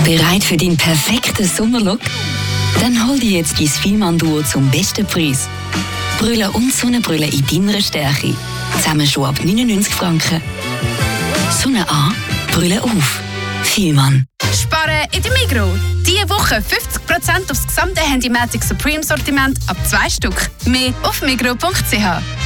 Bereit für deinen perfekten Sommerlook? Dann hol dir jetzt dein Fielmann-Duo zum besten Preis. Brille und Sonnenbrille in deiner Stärke. Zusammen schon ab 99 Franken. Sonne an, Brille auf. Fielmann. Sparen in der Migros. Diese Woche 50% aufs gesamte Handymatic Supreme Sortiment ab 2 Stück. Mehr auf migros.ch.